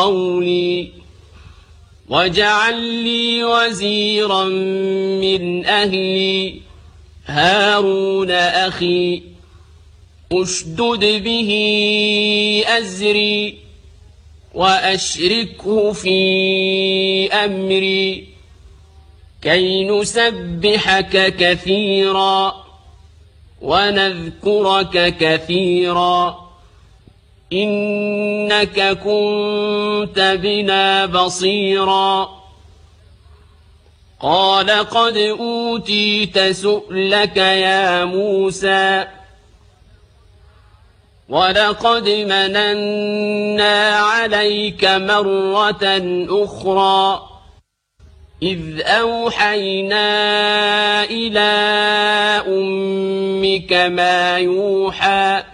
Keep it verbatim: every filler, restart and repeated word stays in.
قولي واجعل لي وزيرا من أهلي هارون أخي أشدد به أزري وأشركه في أمري كي نسبحك كثيرا ونذكرك كثيرا إنك كنت بنا بصيرا قال قد أوتيت سؤلك يا موسى ولقد مننا عليك مرة أخرى إذ أوحينا إلى أمك ما يوحى